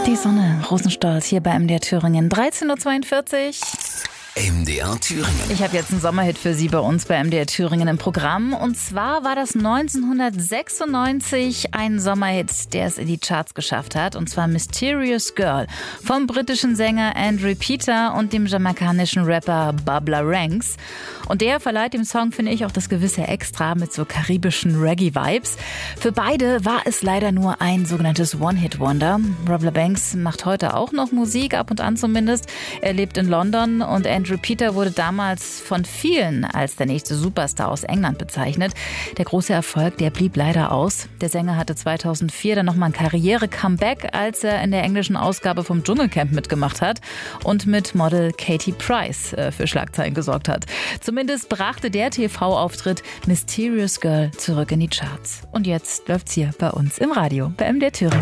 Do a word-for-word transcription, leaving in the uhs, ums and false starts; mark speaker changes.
Speaker 1: Die Sonne, Rosenstolz hier bei M D R Thüringen, dreizehn Uhr zweiundvierzig.
Speaker 2: M D R Thüringen.
Speaker 1: Ich habe jetzt einen Sommerhit für Sie bei uns bei M D R Thüringen im Programm. Und zwar war das neunzehnhundertsechsundneunzig ein Sommerhit, der es in die Charts geschafft hat. Und zwar Mysterious Girl vom britischen Sänger Andrew Peter und dem jamaikanischen Rapper Bubba Ranks. Und der verleiht dem Song, finde ich, auch das gewisse Extra mit so karibischen Reggae-Vibes. Für beide war es leider nur ein sogenanntes One-Hit-Wonder. Bubba Ranks macht heute auch noch Musik, ab und an zumindest. Er lebt in London und Andrew Peter wurde damals von vielen als der nächste Superstar aus England bezeichnet. Der große Erfolg, der blieb leider aus. Der Sänger hatte zweitausendvier dann nochmal ein Karriere-Comeback, als er in der englischen Ausgabe vom Dschungelcamp mitgemacht hat und mit Model Katie Price äh, für Schlagzeilen gesorgt hat. Zumindest brachte der T V-Auftritt Mysterious Girl zurück in die Charts. Und jetzt läuft's hier bei uns im Radio, bei M D R Thüringen.